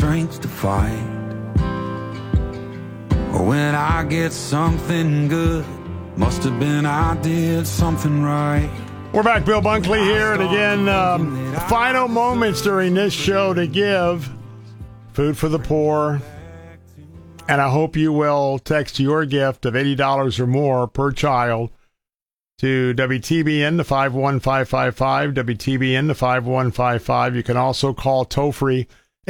strength to fight. Or when I get something good, must have been I did something right. We're back, Bill Bunkley here, and again, final moments during this show to give food for the poor. And I hope you will text your gift of $80 or more per child to WTBN to 51555, WTBN to 5155. You can also call toll-free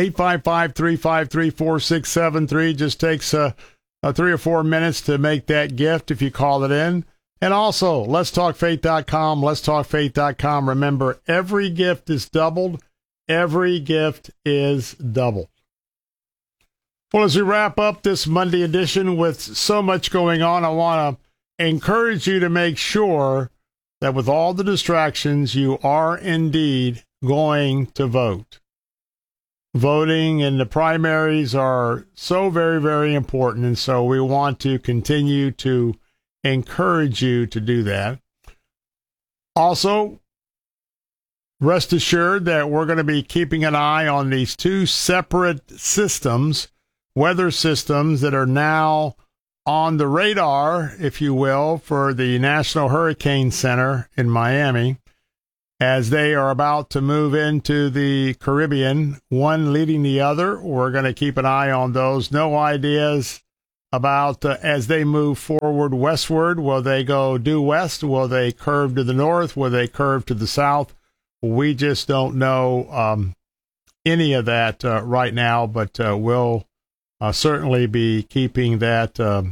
855-353-4673. Just takes 3 or 4 minutes to make that gift if you call it in. And also, letstalkfaith.com, letstalkfaith.com. Remember, every gift is doubled. Every gift is doubled. Well, as we wrap up this Monday edition with so much going on, I want to encourage you to make sure that with all the distractions, you are indeed going to vote. Voting in the primaries are so very, very important, and so we want to continue to encourage you to do that. Also, rest assured that we're going to be keeping an eye on these two separate systems, weather systems that are now on the radar, if you will, for the National Hurricane Center in Miami, as they are about to move into the Caribbean, one leading the other. We're going to keep an eye on those. No ideas about as they move forward westward. Will they go due west? Will they curve to the north? Will they curve to the south? We just don't know any of that right now, but we'll certainly be keeping that on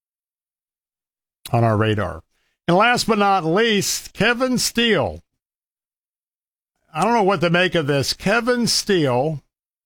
our radar. And last but not least, Kevin Steele. I don't know what to make of this. Kevin Steele,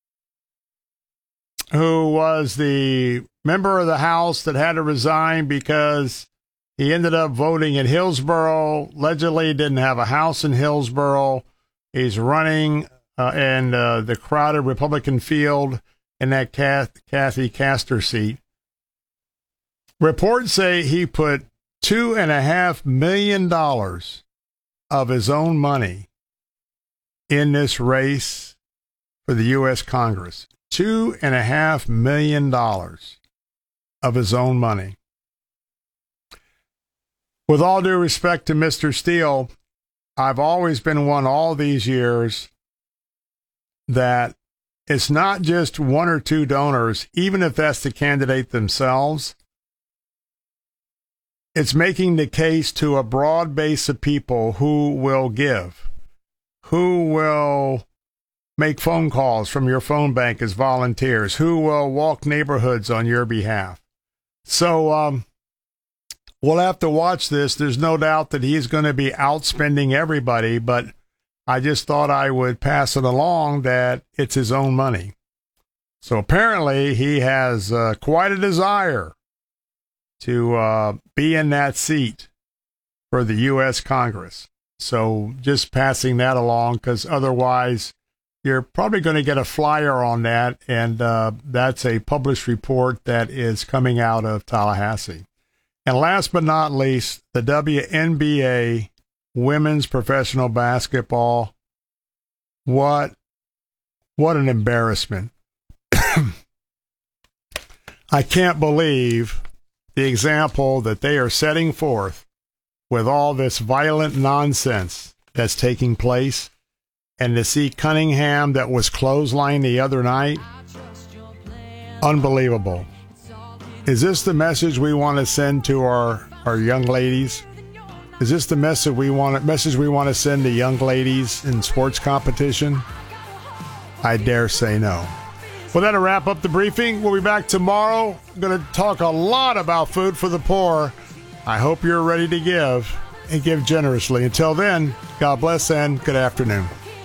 who was the member of the House that had to resign because he ended up voting in Hillsborough, allegedly didn't have a house in Hillsborough. He's running in the crowded Republican field in that Kathy Castor seat. Reports say he put $2.5 million of his own money in this race for the U.S. Congress. $2.5 million of his own money. With all due respect to Mr. Steele, I've always been one all these years that it's not just one or two donors, even if that's the candidate themselves. It's making the case to a broad base of people who will give, who will make phone calls from your phone bank as volunteers, who will walk neighborhoods on your behalf. So we'll have to watch this. There's no doubt that he's going to be outspending everybody, but I just thought I would pass it along that it's his own money. So apparently he has quite a desire to be in that seat for the U.S. Congress. So just passing that along, because otherwise you're probably going to get a flyer on that, and that's a published report that is coming out of Tallahassee. And last but not least, the WNBA women's professional basketball. What an embarrassment. I can't believe the example that they are setting forth with all this violent nonsense that's taking place. And to see Cunningham that was clotheslined the other night, unbelievable. Is this the message we want to send to our young ladies? Is this the message we want to send to young ladies in sports competition? I dare say no. Well, that'll wrap up the briefing. We'll be back tomorrow. We're going to talk a lot about food for the poor. I hope you're ready to give and give generously. Until then, God bless and good afternoon.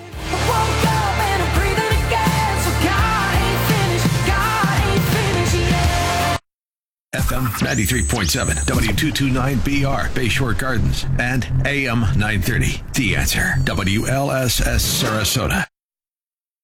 FM 93.7, W229BR, Bayshore Gardens, and AM 930. The Answer, WLSS Sarasota.